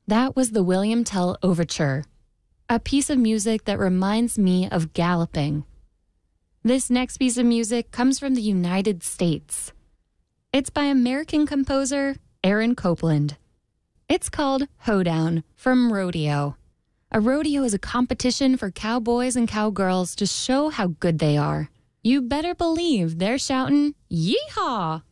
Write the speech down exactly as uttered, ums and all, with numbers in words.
That was the William Tell Overture, a piece of music that reminds me of galloping. This next piece of music comes from the United States. It's by American composer Aaron Copland. It's called Hoedown from Rodeo. A rodeo is a competition for cowboys and cowgirls to show how good they are. You better believe they're shouting, "Yeehaw!"